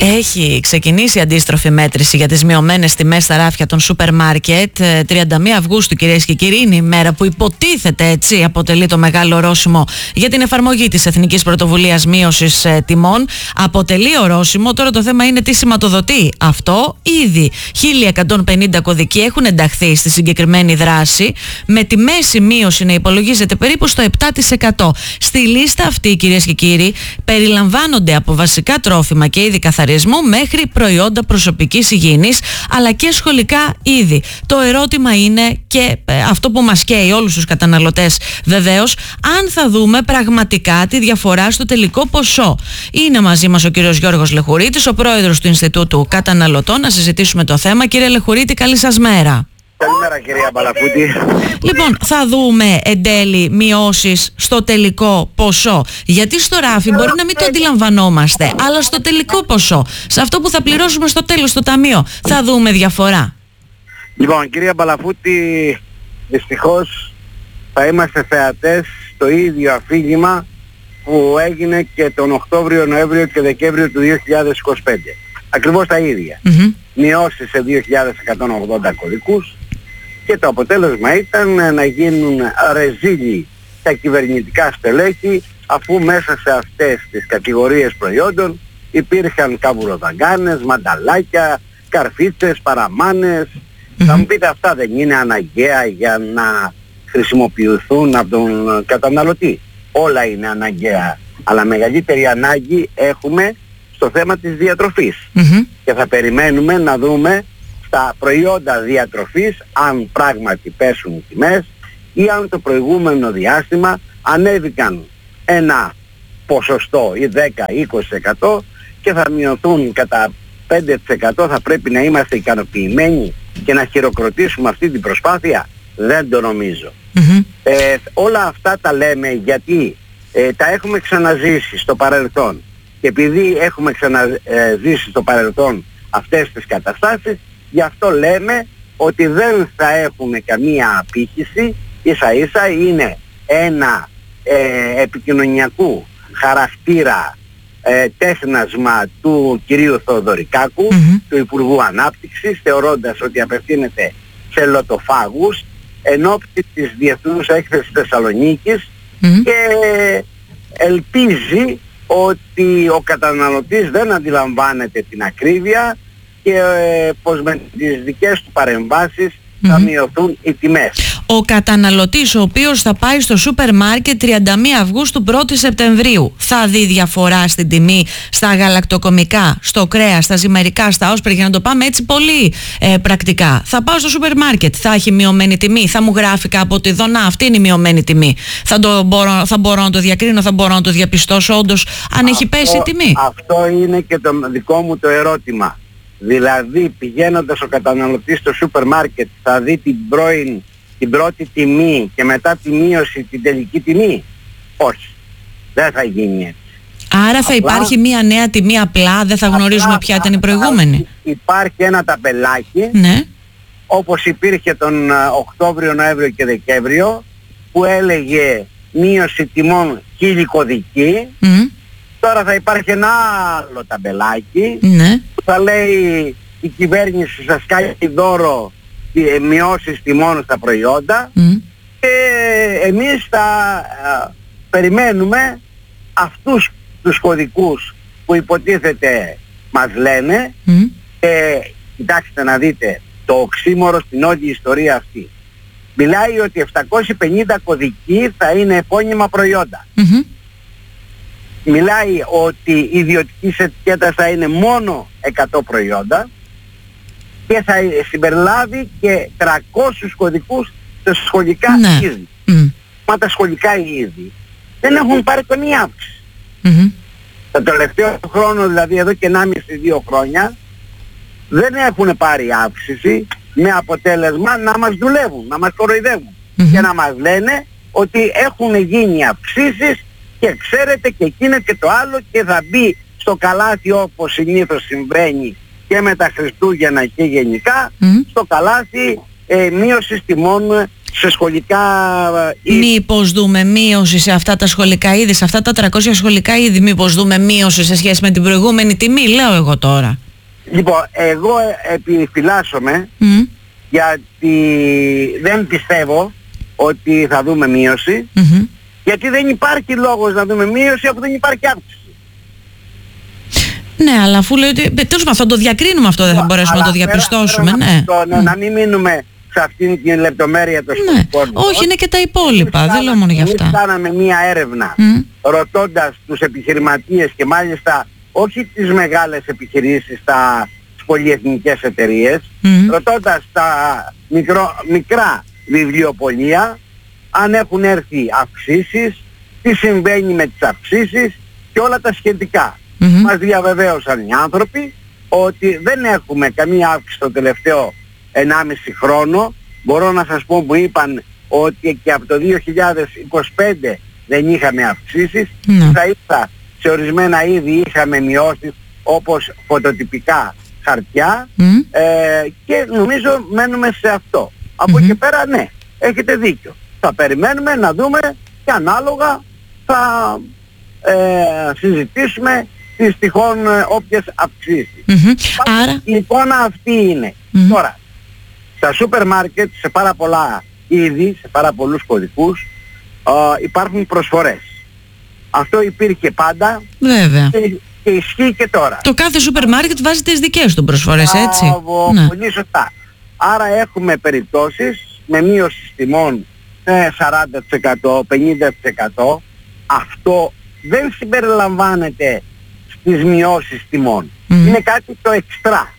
Έχει ξεκινήσει η αντίστροφη μέτρηση για τις μειωμένες τιμές στα ράφια των σούπερ μάρκετ. 31 Αυγούστου, κυρίες και κύριοι, είναι η μέρα που υποτίθεται έτσι αποτελεί το μεγάλο ορόσημο για την εφαρμογή της Εθνικής Πρωτοβουλίας Μείωσης Τιμών. Αποτελεί ορόσημο. Τώρα το θέμα είναι τι σηματοδοτεί αυτό. Ήδη 1150 κωδικοί έχουν ενταχθεί στη συγκεκριμένη δράση, με τη μέση μείωση να υπολογίζεται περίπου στο 7%. Στη λίστα αυτή, κυρίες και κύριοι, περιλαμβάνονται από βασικά τρόφιμα και είδη καθαρισμού μέχρι προϊόντα προσωπικής υγιεινής, αλλά και σχολικά είδη. Το ερώτημα είναι, και αυτό που μας καίει όλους τους καταναλωτές βεβαίως, αν θα δούμε πραγματικά τη διαφορά στο τελικό ποσό. Είναι μαζί μας ο κύριος Γιώργος Λεχουρίτης, ο πρόεδρος του Ινστιτούτου Καταναλωτών, να συζητήσουμε το θέμα. Κύριε Λεχουρίτη, καλή σας μέρα. Καλημέρα, κυρία Μπαλαφούτη. Λοιπόν, θα δούμε εν τέλει μειώσεις στο τελικό ποσό. Γιατί στο ράφι μπορεί να μην το αντιλαμβανόμαστε, αλλά στο τελικό ποσό, σε αυτό που θα πληρώσουμε στο τέλος στο ταμείο, θα δούμε διαφορά. Λοιπόν, κυρία Μπαλαφούτη, δυστυχώς θα είμαστε θεατές στο ίδιο αφήγημα που έγινε και τον Οκτώβριο, Νοέμβριο και Δεκέμβριο του 2025. Ακριβώς τα ίδια. Μειώσεις σε 2.180 κωδικούς. Και το αποτέλεσμα ήταν να γίνουν ρεζίλοι τα κυβερνητικά στελέχη, αφού μέσα σε αυτές τις κατηγορίες προϊόντων υπήρχαν καβουροδαγκάνες, μανταλάκια, καρφίτσες, παραμάνες. Θα μου πείτε, αυτά δεν είναι αναγκαία για να χρησιμοποιηθούν από τον καταναλωτή? Όλα είναι αναγκαία, αλλά μεγαλύτερη ανάγκη έχουμε στο θέμα της διατροφής. Και θα περιμένουμε να δούμε τα προϊόντα διατροφής αν πράγματι πέσουν οι τιμές ή αν το προηγούμενο διάστημα ανέβηκαν ένα ποσοστό ή 10-20% και θα μειωθούν κατά 5%. Θα πρέπει να είμαστε ικανοποιημένοι και να χειροκροτήσουμε αυτή την προσπάθεια? Δεν το νομίζω. Όλα αυτά τα λέμε γιατί τα έχουμε ξαναζήσει στο παρελθόν, και επειδή έχουμε ξαναζήσει στο παρελθόν αυτές τις καταστάσεις, γι' αυτό λέμε ότι δεν θα έχουν καμία απήχηση. Ίσα ίσα είναι ένα επικοινωνιακού χαρακτήρα τέχνασμα του κυρίου Θεοδωρικάκου, του Υπουργού Ανάπτυξης, θεωρώντας ότι απευθύνεται σε λοτοφάγους εν ώψη της Διεθνούς Έκθεσης Θεσσαλονίκης, και ελπίζει ότι ο καταναλωτής δεν αντιλαμβάνεται την ακρίβεια και πως με τις δικές του παρεμβάσεις θα μειωθούν οι τιμές. Ο καταναλωτής ο οποίος θα πάει στο σούπερ μάρκετ 31 Αυγούστου 1η Σεπτεμβρίου θα δει διαφορά στην τιμή στα γαλακτοκομικά, στο κρέας, στα ζυμερικά, στα όσπρια, για να το πάμε έτσι πολύ πρακτικά? Θα πάω στο σούπερ μάρκετ, θα έχει μειωμένη τιμή, θα μου γράφει κάποτε εδώ, να, αυτή είναι η μειωμένη τιμή? Θα μπορώ να το διακρίνω, θα μπορώ να το διαπιστώσω όντως αν έχει πέσει η τιμή? Αυτό είναι και το δικό μου το ερώτημα. Δηλαδή, πηγαίνοντας ο καταναλωτής στο σούπερ μάρκετ, θα δει την πρώτη τιμή και μετά τη μείωση την τελική τιμή? Όχι, δεν θα γίνει έτσι. Άρα θα υπάρχει μια νέα τιμή, απλά δεν θα γνωρίζουμε ποια ήταν η προηγούμενη? Υπάρχει ένα ταμπελάκι, όπως υπήρχε τον Οκτώβριο, Νοέμβριο και Δεκέμβριο, που έλεγε μείωση τιμών 1000 κωδικοί. Τώρα θα υπάρχει ένα άλλο ταμπελάκι που θα λέει η κυβέρνηση σας κάνει δώρο μειώσεις τιμών στα προϊόντα, και εμείς θα περιμένουμε αυτούς τους κωδικούς που υποτίθεται μας λένε. Κοιτάξτε να δείτε το οξύμορο στην όλη ιστορία αυτή. Μιλάει ότι 750 κωδικοί θα είναι επώνυμα προϊόντα. Μιλάει ότι η ιδιωτική ετικέτα θα είναι μόνο 100 προϊόντα και θα συμπεριλάβει και 300 κωδικούς σε σχολικά είδη. Μα τα σχολικά είδη δεν έχουν πάρει καμία αύξηση. Το τελευταίο χρόνο, δηλαδή εδώ και 1,5-2 χρόνια, δεν έχουν πάρει αύξηση, με αποτέλεσμα να μας δουλεύουν, να μας κοροϊδεύουν και να μας λένε ότι έχουν γίνει αυξήσεις και ξέρετε και εκείνο και το άλλο, και θα μπει στο καλάθι, όπως συνήθως συμβαίνει και με τα Χριστούγεννα και γενικά, στο καλάθι μείωσης τιμών σε σχολικά είδη. Μήπως δούμε μείωση σε αυτά τα σχολικά είδη, σε αυτά τα 300 σχολικά είδη, μήπως δούμε μείωση σε σχέση με την προηγούμενη τιμή, λέω εγώ τώρα. Λοιπόν, εγώ επιφυλάσσομαι γιατί δεν πιστεύω ότι θα δούμε μείωση, γιατί δεν υπάρχει λόγος να δούμε μείωση αφού δεν υπάρχει αύξηση. Ναι, αλλά αφού λέει ότι τέλος πάντων θα το διακρίνουμε αυτό, δεν θα μπορέσουμε να το διαπιστώσουμε. Να μην μείνουμε σε αυτήν την λεπτομέρεια των σχολικών. Όχι, είναι και τα υπόλοιπα, δεν λέω μόνο για αυτά. Εμείς κάναμε μία έρευνα ρωτώντας τους επιχειρηματίες και μάλιστα όχι τις μεγάλες επιχειρήσεις, τα πολυεθνικές εταιρείες, ρωτώντας τα μικρά βιβλιοπωλεία αν έχουν έρθει αυξήσεις, τι συμβαίνει με τις αυξήσεις και όλα τα σχετικά. Μας διαβεβαίωσαν οι άνθρωποι ότι δεν έχουμε καμία αύξηση το τελευταίο 1,5 χρόνο. Μπορώ να σας πω που είπαν ότι και από το 2025 δεν είχαμε αυξήσεις. Θα ήρθα σε ορισμένα είδη είχαμε μειώσεις όπως φωτοτυπικά χαρτιά και νομίζω μένουμε σε αυτό. Από εκεί πέρα ναι, έχετε δίκιο. Θα περιμένουμε να δούμε και ανάλογα θα συζητήσουμε τις τυχόν όποιες αυξήσεις. Άρα... Η εικόνα αυτή είναι. Τώρα, στα σούπερ μάρκετ, σε πάρα πολλά είδη, σε πάρα πολλούς κωδικούς, υπάρχουν προσφορές. Αυτό υπήρχε πάντα. Βέβαια. Και ισχύει και τώρα. Το κάθε σούπερ μάρκετ βάζει τις δικές του προσφορές, έτσι. Πολύ σωστά. Άρα έχουμε περιπτώσεις με μείωση τιμών 40%, 50%. Αυτό δεν συμπεριλαμβάνεται στις μειώσεις τιμών. Είναι κάτι το εξτρά.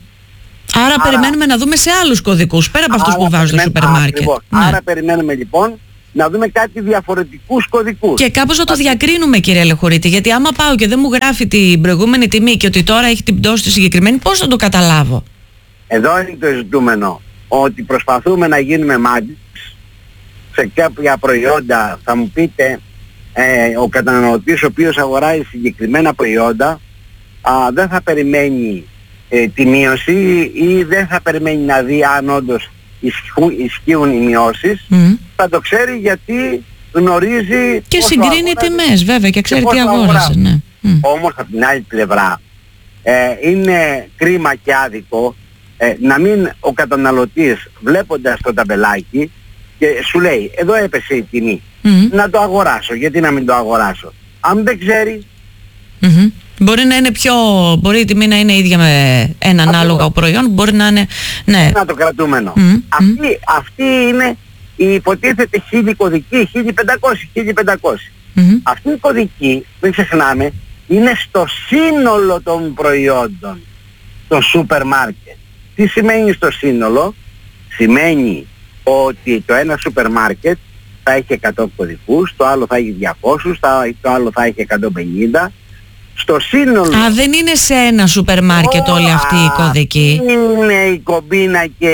Άρα περιμένουμε να δούμε σε άλλους κωδικούς, πέρα από αυτούς που βάζουν στο σούπερ μάρκετ. Άρα περιμένουμε λοιπόν να δούμε κάτι διαφορετικούς κωδικούς. Και κάπως να το διακρίνουμε, κύριε Λεχωρίτη, γιατί άμα πάω και δεν μου γράφει την προηγούμενη τιμή και ότι τώρα έχει την πτώση τη συγκεκριμένη, πώς θα το καταλάβω? Εδώ είναι το ζητούμενο, ότι προσπαθούμε να γίνουμε μάγκες σε κάποια προϊόντα. Θα μου πείτε, ο καταναλωτής ο οποίος αγοράζει συγκεκριμένα προϊόντα δεν θα περιμένει τη μείωση ή δεν θα περιμένει να δει αν όντως ισχύουν οι μειώσεις. Θα το ξέρει γιατί γνωρίζει και συγκρίνει τιμές βέβαια και ξέρει τι αγόρασε. Ναι. Όμως από την άλλη πλευρά είναι κρίμα και άδικο να μην ο καταναλωτής βλέποντας το ταμπελάκι και σου λέει εδώ έπεσε η τιμή, να το αγοράσω, γιατί να μην το αγοράσω? Αν δεν ξέρει μπορεί να είναι μπορεί η τιμή να είναι ίδια με ένα ανάλογο προϊόν, μπορεί να είναι, ναι. Να το κρατούμενο. Αυτή είναι η υποτίθεται 1000 κωδική, 1500. Αυτή η κωδική, μην ξεχνάμε, είναι στο σύνολο των προϊόντων των σούπερ μάρκετ. Τι σημαίνει στο σύνολο? Σημαίνει ότι το ένα σούπερ μάρκετ θα έχει 100 κωδικούς, το άλλο θα έχει 200, το άλλο θα έχει 150. Στο σύνολο... δεν είναι σε ένα σούπερ μάρκετ όλοι αυτοί οι κωδικοί. Είναι η κομπίνα και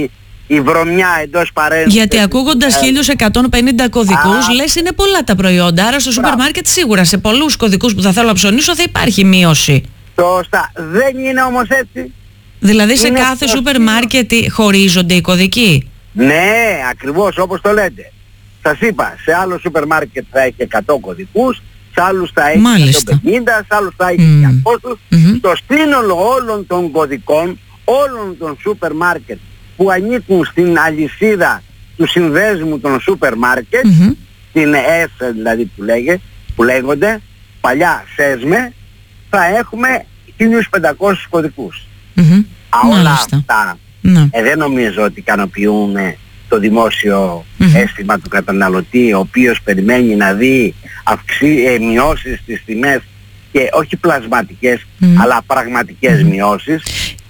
η βρωμιά εντός παρένθεσης. Γιατί ακούγοντας 1150 κωδικούς λες είναι πολλά τα προϊόντα. Άρα στο σούπερ μάρκετ σίγουρα σε πολλούς κωδικούς που θα θέλω να ψωνίσω θα υπάρχει μείωση. Σωστά. Δεν είναι όμως έτσι. Δηλαδή σε κάθε σούπερ μάρκετ χωρίζονται οι κωδικοί? Ναι, ακριβώς όπως το λέτε. Σας είπα, σε άλλο σούπερ μάρκετ θα έχει 100 κωδικούς, σε άλλους θα έχει 150, σε άλλους θα έχει 200. Στο σύνολο όλων των κωδικών, όλων των σούπερ μάρκετ που ανήκουν στην αλυσίδα του συνδέσμου των σούπερ μάρκετ, την ΕΣ δηλαδή που λέγονται, παλιά ΣΕΣΜΕ, θα έχουμε 1500 κωδικούς. Όλα αυτά δεν νομίζω ότι ικανοποιούν το δημόσιο αίσθημα του καταναλωτή, ο οποίος περιμένει να δει μειώσεις στις τιμές και όχι πλασματικές αλλά πραγματικές μειώσεις.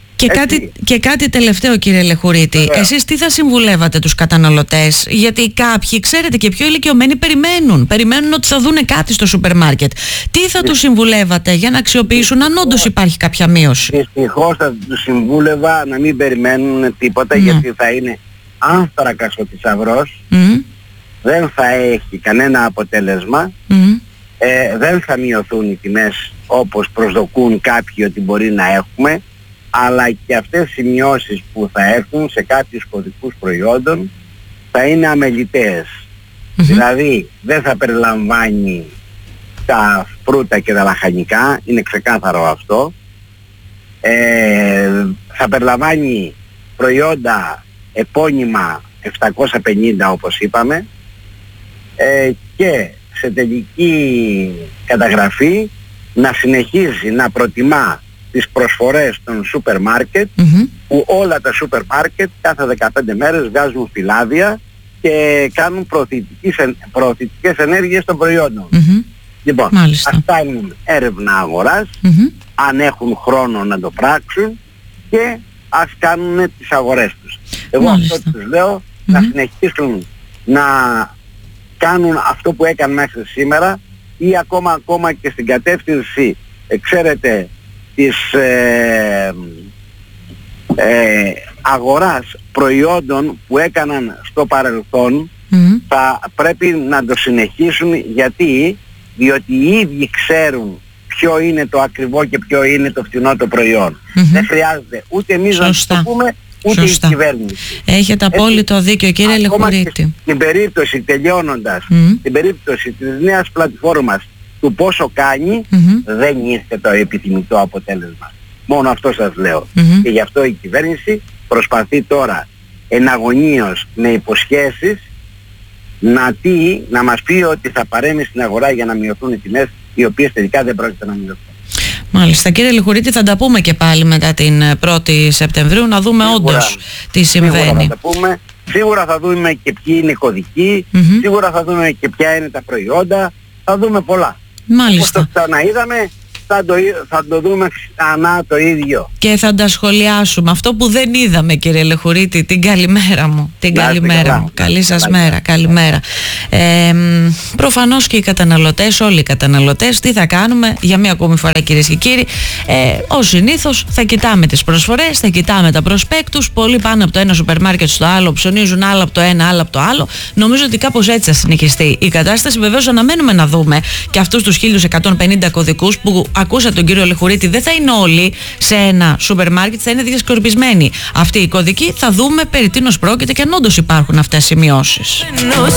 Και κάτι τελευταίο, κύριε Λεχωρίτη, εσείς τι θα συμβουλεύατε τους καταναλωτές? Γιατί κάποιοι, ξέρετε, και πιο ηλικιωμένοι περιμένουν ότι θα δούνε κάτι στο σούπερ μάρκετ. Τι θα τους συμβουλεύατε για να αξιοποιήσουν αν όντως υπάρχει κάποια μείωση? Δυστυχώς θα τους συμβούλευα να μην περιμένουν τίποτα, γιατί θα είναι άνθρακας ο θησαυρός, δεν θα έχει κανένα αποτέλεσμα, δεν θα μειωθούν οι τιμές όπως προσδοκούν κάποιοι ότι μπορεί να έχουμε, αλλά και αυτές οι μειώσεις που θα έρθουν σε κάποιους κωδικούς προϊόντων θα είναι αμεληταίες. Δηλαδή δεν θα περιλαμβάνει τα φρούτα και τα λαχανικά, είναι ξεκάθαρο αυτό. Θα περιλαμβάνει προϊόντα επώνυμα 750 όπως είπαμε, και σε τελική καταγραφή να συνεχίζει να προτιμά τις προσφορές των σούπερ μάρκετ, που όλα τα σούπερ μάρκετ κάθε 15 μέρες βγάζουν φυλάδια και κάνουν προωθητικές ενέργειες των προϊόντων. Λοιπόν, ας κάνουν έρευνα αγοράς, αν έχουν χρόνο να το πράξουν, και ας κάνουν τις αγορές τους. Εγώ αυτό τους λέω, να συνεχίσουν να κάνουν αυτό που έκαναν μέχρι σήμερα, ή ακόμα και στην κατεύθυνση, ξέρετε, της αγοράς προϊόντων που έκαναν στο παρελθόν, θα πρέπει να το συνεχίσουν. Διότι οι ίδιοι ξέρουν ποιο είναι το ακριβό και ποιο είναι το φθηνό το προϊόν. Δεν χρειάζεται ούτε εμείς να το πούμε, ούτε η κυβέρνηση. Έχετε απόλυτο δίκιο, κύριε Λεχουρίτη. Στην περίπτωση, τελειώνοντας, στην περίπτωση της νέας πλατφόρμας του πόσο κάνει, δεν ήρθε το επιθυμητό αποτέλεσμα. Μόνο αυτό σας λέω. Και γι' αυτό η κυβέρνηση προσπαθεί τώρα εναγωνίως με υποσχέσεις να μας πει ότι θα παρέμει στην αγορά για να μειωθούν οι τιμές, οι οποίες τελικά δεν πρόκειται να μειωθούν. Μάλιστα. Κύριε Λεχουρίτη, θα τα πούμε και πάλι μετά την 1η Σεπτεμβρίου, να δούμε όντως τι συμβαίνει. Σίγουρα θα τα πούμε. Σίγουρα θα δούμε και ποιοι είναι οι κωδικοί, σίγουρα θα δούμε και ποια είναι τα προϊόντα, θα δούμε πολλά. Μάλιστα. Όπως το ξαναείδαμε, θα το δούμε ξανά το ίδιο. Και θα τα σχολιάσουμε. Αυτό που δεν είδαμε, κύριε Λεχουρίτη, την καλημέρα μου. Την καλημέρα μου. Καλή σας μέρα. Καλημέρα. Προφανώς και οι καταναλωτές, όλοι οι καταναλωτές, τι θα κάνουμε για μία ακόμη φορά, κυρίες και κύριοι. Ως συνήθως θα κοιτάμε τις προσφορές, θα κοιτάμε τα προσπέκτους. Πολλοί πάνε από το ένα σούπερ μάρκετ στο άλλο, ψωνίζουν άλλα από το ένα, άλλα από το άλλο. Νομίζω ότι κάπως έτσι θα συνεχιστεί η κατάσταση. Βεβαίως αναμένουμε να δούμε και αυτούς τους 1150 κωδικούς που ακούσατε τον κύριο Λεχουρίτη, δεν θα είναι όλοι σε ένα σούπερ μάρκετ, θα είναι διασκορπισμένοι αυτοί οι κωδικοί. Θα δούμε περί τίνος πρόκειται και αν όντως υπάρχουν αυτές οι σημειώσεις.